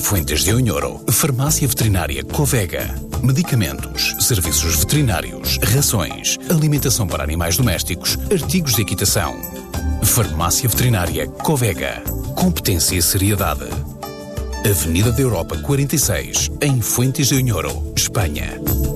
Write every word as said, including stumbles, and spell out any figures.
Fuentes de Ounhoro. Farmácia Veterinária Covega. Medicamentos, serviços veterinários, rações, alimentação para animais domésticos, artigos de equitação. Farmácia Veterinária Covega. Competência e seriedade. Avenida da Europa quarenta e seis, em Fuentes de Ounhoro, Espanha.